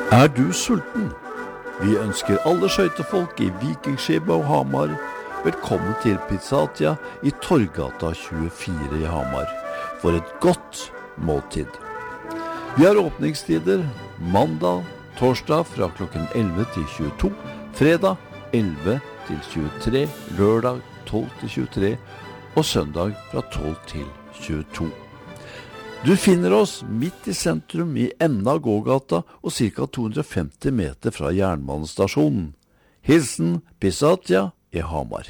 Er du sulten? Vi ønsker alle skøytefolk i Vikingskipet og Hamar velkommen til Pizzatia i Torggata 24 i Hamar for et godt måltid. Vi har åpningstider mandag, torsdag fra klokken 11 til 22, fredag 11 til 23, lørdag 12 til 23 og søndag fra 12 til 22. Du finner oss midt i sentrum i enden av gågata og ca. 250 meter fra jernbanestasjonen. Hilsen Pizzatia i Hamar.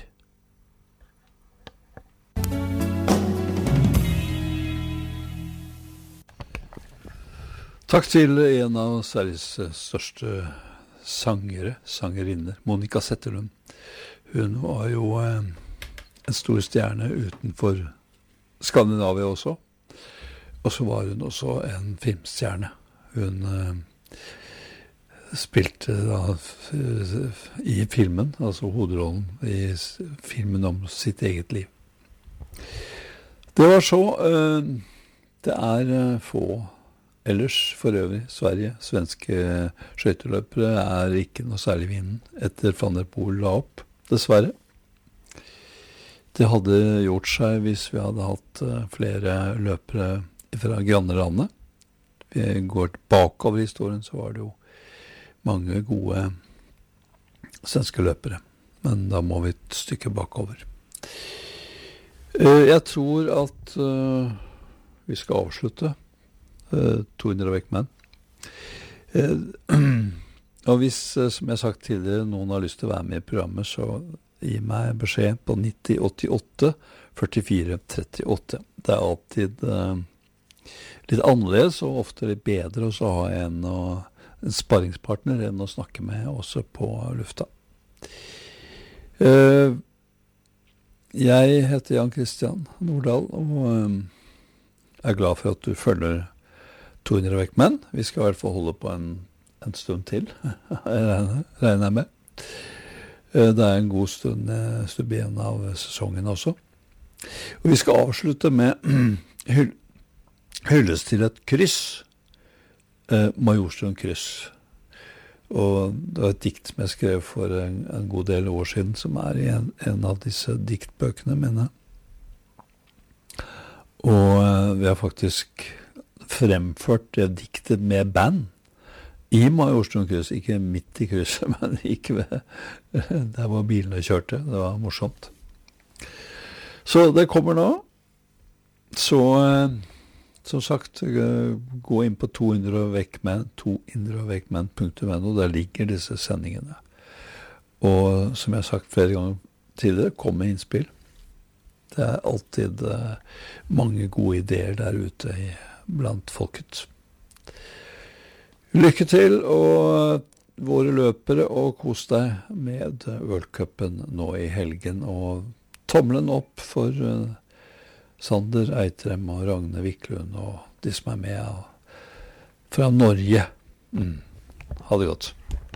Takk til en av Sveriges største sangerinner, Monica Zetterlund. Hun var jo en stor stjerne utenfor Skandinavia også. Og så var hun også en filmstjerne. Hun spilte da i filmen, altså hovedrollen i filmen om sitt eget liv. Det var så, det få ellers for øvrig Sverige. Svenske skøyteløpere ikke noe særlig i vinden etter Van der Poel la opp, dessverre. Det hadde gjort seg hvis vi hadde hatt flere løpere fra grannelandet. Vi går bakover i historien, så var det jo mange gode svenske løpere. Men da må vi et stykke bakover. Jeg tror at vi skal avslutte 200 vekkmenn. Og hvis, som jeg har sagt tidligere, noen har lyst til å være med i programmet, så gi meg beskjed på 90 88 44 38. Det alltid litt annerledes og ofte litt bedre å ha en sparringspartner enn å snakke med også på lufta. Jeg heter Jan Christian Nordahl og glad for at du følger 200 vekkmenn. Vi skal i hvert fall holde på en stund til, regner jeg med. Det en god stund igjen av sesongen også. Og vi skal avslutte med hylles til et kryss, Majorstuen kryss. Og det var et dikt som jeg skrev for en god del år siden, som i en av disse diktbøkene mine. Og vi har faktisk fremført det diktet med band i Majorstuen kryss, ikke midt i krysset, men ikke der hvor bilene kjørte. Det var morsomt. Så det kommer nå. Så som sagt, gå inn på 200 vekkmenn.no, der ligger disse sendingene. Og som jeg har sagt flere ganger tidligere, kom med innspill. Det alltid mange gode ideer der ute blant folket. Lykke til, og våre løpere, og kos deg med World Cupen nå i helgen, og tommelen opp for Sander Eitrem og Ragne Wiklund og de som med fra Norge. Ha det godt.